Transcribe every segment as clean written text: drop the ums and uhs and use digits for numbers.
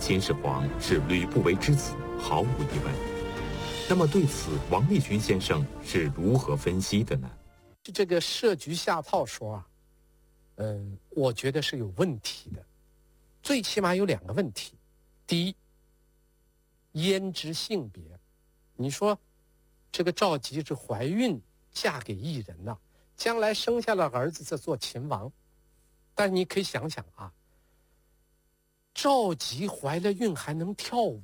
秦始皇是吕不韦之子，毫无疑问。那么对此，王立群先生是如何分析的呢？ 这个设局下套说啊，我觉得是有问题的，最起码有2个问题。第一，胭脂性别，你说这个赵佶是怀孕嫁给异人呐，将来生下了儿子再做秦王，但你可以想想啊，赵佶怀了孕还能跳舞，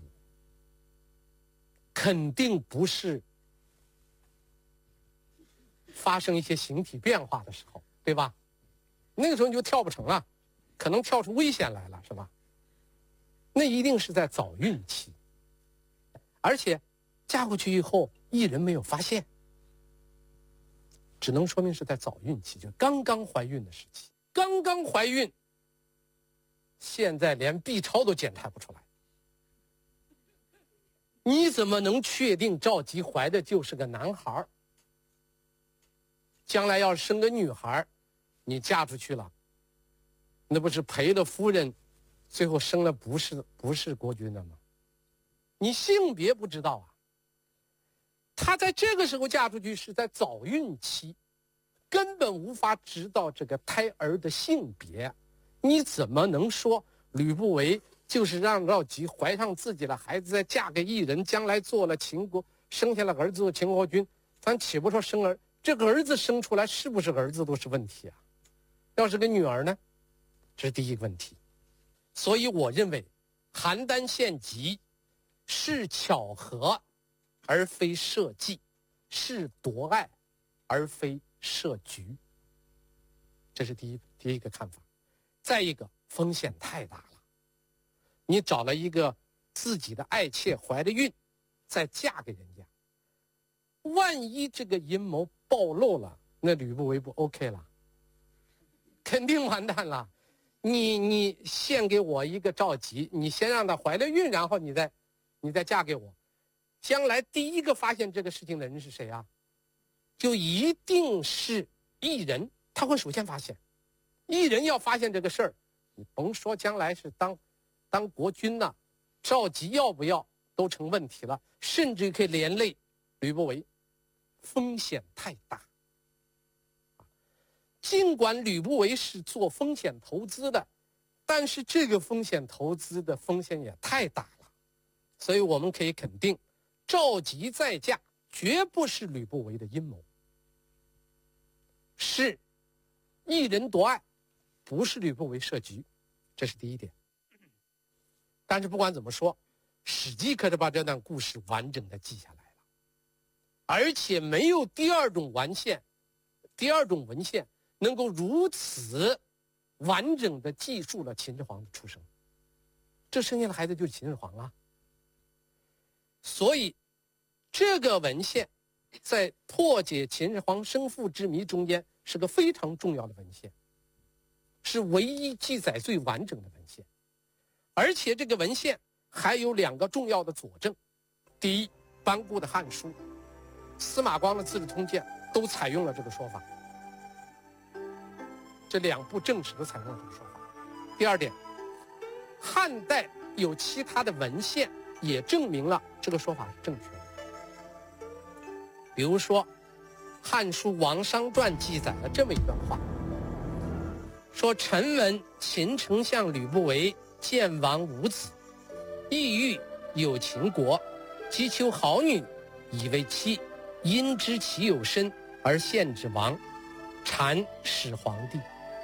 肯定不是发生一些形体变化的时候，对吧？那个时候你就跳不成了，可能跳出危险来了，是吧？那一定是在早孕期，而且嫁过去以后，异人没有发现，只能说明是在早孕期，就刚刚怀孕的时期。刚刚怀孕，现在连 B 超都检查不出来，你怎么能确定赵佶怀的就是个男孩？将来要是生个女孩，你嫁出去了，那不是赔了夫人，最后生了不是国君的吗？你性别不知道啊。她在这个时候嫁出去是在早孕期，根本无法知道这个胎儿的性别，你怎么能说吕不韦就是让赵佶怀上自己的孩子，再嫁给异人，将来做了秦国，生下了儿子做秦国君，咱岂不说生儿？这个儿子生出来是不是儿子都是问题啊？要是个女儿呢？这是第一个问题。所以我认为邯郸献疾是巧合而非设计，是夺爱而非设局，这是第一个看法。再一个，风险太大了，你找了一个自己的爱妾怀了孕，再嫁给人家，万一这个阴谋暴露了，那吕不韦不 OK 了，肯定完蛋了。你献给我一个赵佶，你先让她怀了孕，然后你再嫁给我，将来第一个发现这个事情的人是谁啊？就一定是异人，他会首先发现。异人要发现这个事儿，你甭说将来是当国君呐，赵佶要不要都成问题了，甚至可以连累吕不韦，风险太大。尽管吕不韦是做风险投资的，但是这个风险投资的风险也太大了，所以我们可以肯定，赵佶再嫁绝不是吕不韦的阴谋，是异人夺爱，不是吕不韦设局，这是第一点。但是不管怎么说，史记可是把这段故事完整的记下来了，而且没有第二种文献能够如此完整的记述了秦始皇的出生，这生下的孩子就是秦始皇啊。所以这个文献在破解秦始皇生父之谜中间是个非常重要的文献，是唯一记载最完整的文献。而且这个文献还有2个重要的佐证。第一，班固的《汉书》，司马光的《资治通鉴》都采用了这个说法，这2部正史都采用了这个说法。第二点，汉代有其他的文献也证明了这个说法是正确的。比如说《汉书·王商传》记载了这么一段话，说臣闻秦丞相吕不韦见王无子，意欲有秦国，即求好女以为妻，因知其有身而献之王，禅始皇帝。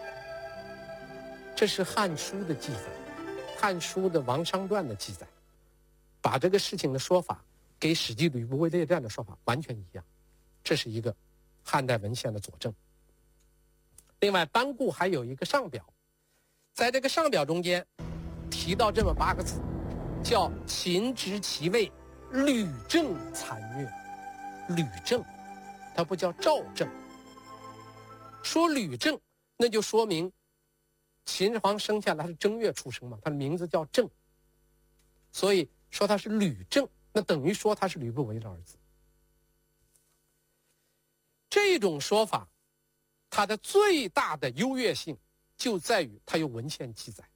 这是《汉书》的记载，《汉书》的《王商传》的记载，把这个事情的说法给《史记·吕不韦列传》的说法完全一样，这是一个汉代文献的佐证。另外，班固还有一个上表，在这个上表中间提到这么8个字，叫秦之其位，吕政残虐。吕政，他不叫赵政。说吕政，那就说明秦始皇生下来是正月出生嘛，他的名字叫政，所以说他是吕政，那等于说他是吕不韦的儿子。这种说法它的最大的优越性就在于它有文献记载，